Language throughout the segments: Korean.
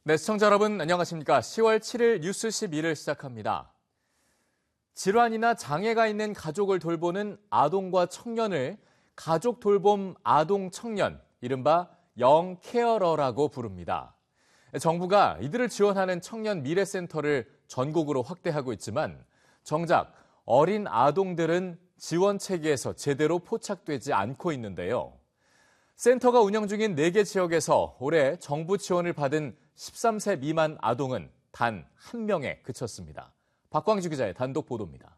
네, 시청자 여러분 안녕하십니까. 10월 7일 뉴스 11을 시작합니다. 질환이나 장애가 있는 가족을 돌보는 아동과 청년을 가족 돌봄 아동 청년, 이른바 영케어러라고 부릅니다. 정부가 이들을 지원하는 청년 미래센터를 전국으로 확대하고 있지만 정작 어린 아동들은 지원 체계에서 제대로 포착되지 않고 있는데요. 센터가 운영 중인 4개 지역에서 올해 정부 지원을 받은 13세 미만 아동은 단 1명에 그쳤습니다. 박광주 기자의 단독 보도입니다.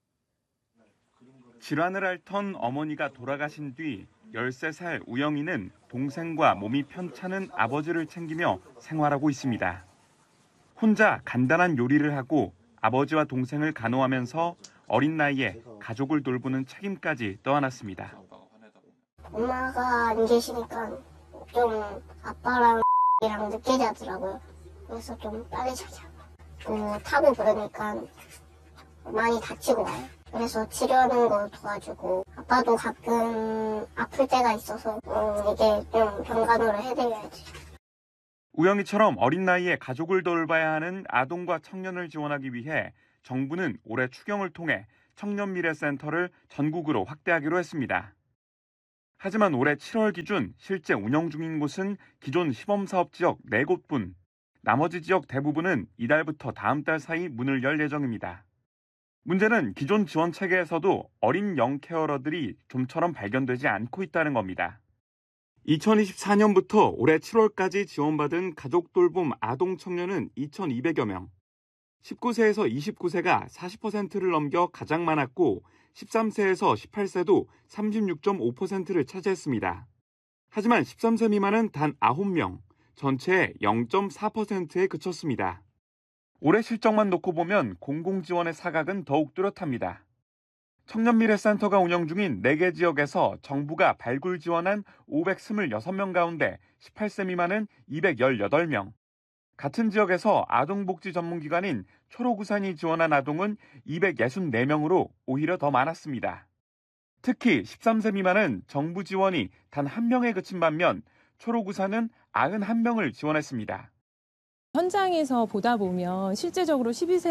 질환을 앓던 어머니가 돌아가신 뒤 13살 우영이는 동생과 몸이 편찮은 아버지를 챙기며 생활하고 있습니다. 혼자 간단한 요리를 하고 아버지와 동생을 간호하면서 어린 나이에 가족을 돌보는 책임까지 떠안았습니다. 엄마가 안 계시니까 좀 아빠랑 이랑 늦게 자더라고요. 그래서 좀 빨리 자자고. 타고 그러니까 많이 다치고 와요. 그래서 치료하는 거 도와주고 아빠도 가끔 아플 때가 있어서 이게 좀 병간호를 해드려야지. 우영이처럼 어린 나이에 가족을 돌봐야 하는 아동과 청년을 지원하기 위해 정부는 올해 추경을 통해 청년미래센터를 전국으로 확대하기로 했습니다. 하지만 올해 7월 기준 실제 운영 중인 곳은 기존 시범사업 지역 4곳뿐, 나머지 지역 대부분은 이달부터 다음 달 사이 문을 열 예정입니다. 문제는 기존 지원 체계에서도 어린 영케어러들이 좀처럼 발견되지 않고 있다는 겁니다. 2024년부터 올해 7월까지 지원받은 가족 돌봄 아동 청년은 2,200여 명. 19세에서 29세가 40%를 넘겨 가장 많았고 13세에서 18세도 36.5%를 차지했습니다. 하지만 13세 미만은 단 9명, 전체의 0.4%에 그쳤습니다. 올해 실적만 놓고 보면 공공지원의 사각은 더욱 뚜렷합니다. 청년미래센터가 운영 중인 4개 지역에서 정부가 발굴 지원한 526명 가운데 18세 미만은 218명. 같은 지역에서 아동복지 전문기관인 초록우산이 지원한 아동은 264명으로 오히려 더 많았습니다. 특히 13세 미만은 정부 지원이 단 1명에 그친 반면 초록우산은 91명을 지원했습니다. 현장에서 보다 보면 실제적으로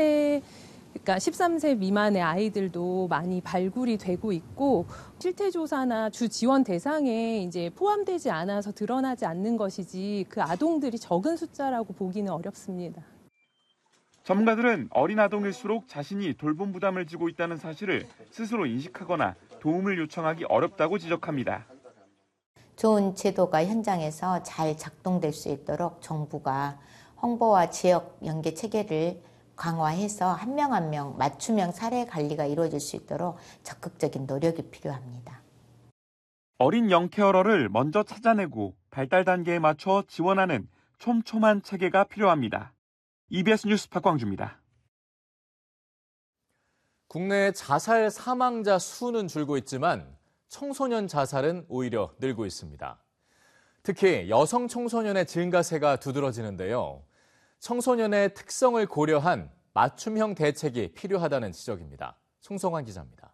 13세 미만의 아이들도 많이 발굴이 되고 있고 실태조사나 주 지원 대상에 이제 포함되지 않아서 드러나지 않는 것이지 그 아동들이 적은 숫자라고 보기는 어렵습니다. 전문가들은 어린 아동일수록 자신이 돌봄 부담을 지고 있다는 사실을 스스로 인식하거나 도움을 요청하기 어렵다고 지적합니다. 좋은 제도가 현장에서 잘 작동될 수 있도록 정부가 홍보와 지역 연계 체계를 강화해서 한 명 한 명 맞춤형 사례 관리가 이루어질 수 있도록 적극적인 노력이 필요합니다. 어린 영케어러를 먼저 찾아내고 발달 단계에 맞춰 지원하는 촘촘한 체계가 필요합니다. EBS 뉴스 박광주입니다. 국내 자살 사망자 수는 줄고 있지만 청소년 자살은 오히려 늘고 있습니다. 특히 여성 청소년의 증가세가 두드러지는데요. 청소년의 특성을 고려한 맞춤형 대책이 필요하다는 지적입니다. 송성환 기자입니다.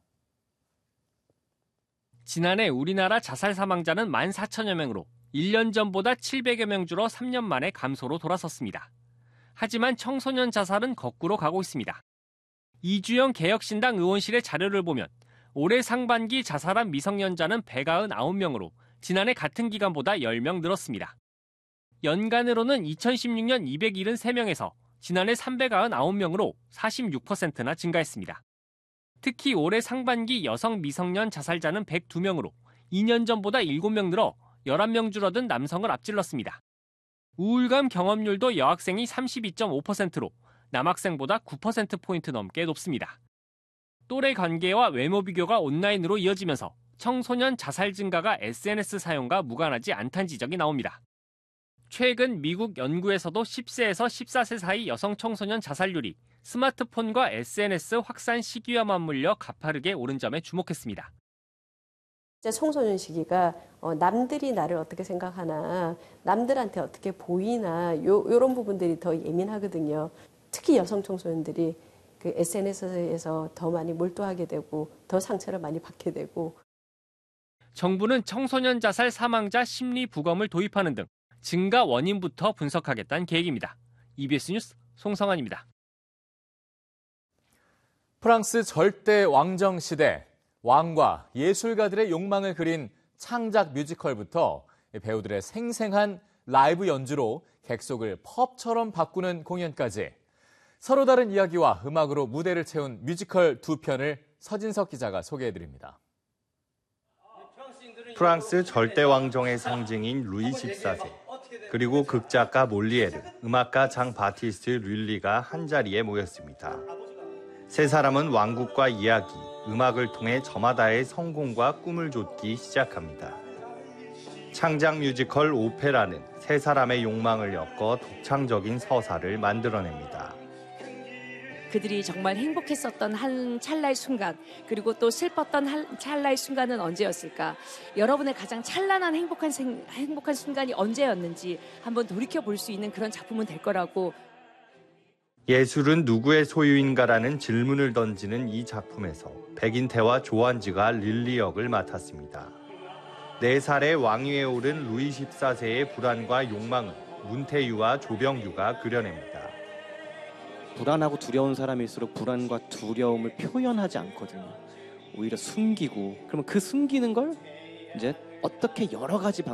지난해 우리나라 자살 사망자는 14,000여 명으로 1년 전보다 700여 명 줄어 3년 만에 감소로 돌아섰습니다. 하지만 청소년 자살은 거꾸로 가고 있습니다. 이주영 개혁신당 의원실의 자료를 보면 올해 상반기 자살한 미성년자는 199명으로 지난해 같은 기간보다 10명 늘었습니다. 연간으로는 2016년 273명에서 지난해 399명으로 46%나 증가했습니다. 특히 올해 상반기 여성 미성년 자살자는 102명으로 2년 전보다 7명 늘어 11명 줄어든 남성을 앞질렀습니다. 우울감 경험률도 여학생이 32.5%로 남학생보다 9%포인트 넘게 높습니다. 또래 관계와 외모 비교가 온라인으로 이어지면서 청소년 자살 증가가 SNS 사용과 무관하지 않다는 지적이 나옵니다. 최근 미국 연구에서도 10세에서 14세 사이 여성 청소년 자살률이 스마트폰과 SNS 확산 시기와 맞물려 가파르게 오른 점에 주목했습니다. 청소년 시기가 남들이 나를 어떻게 생각하나, 남들한테 어떻게 보이나 이런 부분들이 더 예민하거든요. 특히 여성 청소년들이 그 SNS에서 더 많이 몰두하게 되고 더 상처를 많이 받게 되고. 정부는 청소년 자살 사망자 심리 부검을 도입하는 등 증가 원인부터 분석하겠다는 계획입니다. EBS 뉴스 송성환입니다. 프랑스 절대 왕정 시대, 왕과 예술가들의 욕망을 그린 창작 뮤지컬부터 배우들의 생생한 라이브 연주로 객석을 펍처럼 바꾸는 공연까지 서로 다른 이야기와 음악으로 무대를 채운 뮤지컬 두 편을 서진석 기자가 소개해드립니다. 프랑스 절대 왕정의 상징인 루이 14세, 그리고 극작가 몰리에르, 음악가 장 바티스트 룰리가 한자리에 모였습니다. 세 사람은 왕국과 이야기, 음악을 통해 저마다의 성공과 꿈을 좇기 시작합니다. 창작 뮤지컬 오페라는 세 사람의 욕망을 엮어 독창적인 서사를 만들어냅니다. 그들이 정말 행복했었던 한 찰나의 순간, 그리고 또 슬펐던 한 찰나의 순간은 언제였을까? 여러분의 가장 찬란한 행복한 순간이 언제였는지 한번 돌이켜볼 수 있는 그런 작품은 될 거라고. 예술은 누구의 소유인가라는 질문을 던지는 이 작품에서 백인태와 조한지가 릴리 역을 맡았습니다. 4살의 왕위에 오른 루이 14세의 불안과 욕망을 문태유와 조병규가 그려냅니다. 불안하고 두려운 사람일수록 불안과 두려움을 표현하지 않거든요. 오히려 숨기고, 그러면 그 숨기는 걸 이제 어떻게 여러 가지